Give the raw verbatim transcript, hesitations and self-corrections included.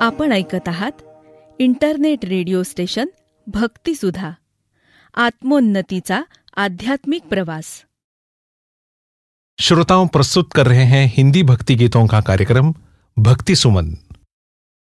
आपण ऐकत आहात इंटरनेट रेडिओ स्टेशन भक्तिसुधा, आत्मोन्नतीचा आध्यात्मिक प्रवास। श्रोताओं, प्रस्तुत कर रहे हैं हिंदी भक्ति गीतों का कार्यक्रम भक्ति सुमन।